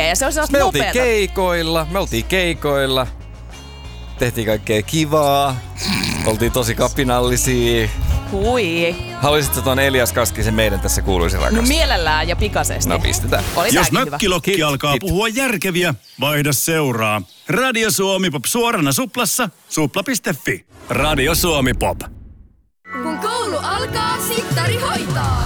ja se on sellaista nopeata. Me oltiin keikoilla. Tehtiin kaikkea kivaa. Oltiin tosi kapinallisia. Hui. Haluaisitko tuon Elias Kaskisen meidän tässä kuuluisi rakastaa? No mielellään ja pikaisesti. No pistetään. Oli Jos tääkin mökkilokki Hit, alkaa hit. puhua järkeviä, vaihda seuraa. Radio Suomi Pop suorana suplassa, supla.fi. Radio Suomi Pop. Kun koulu alkaa, sittari hoitaa.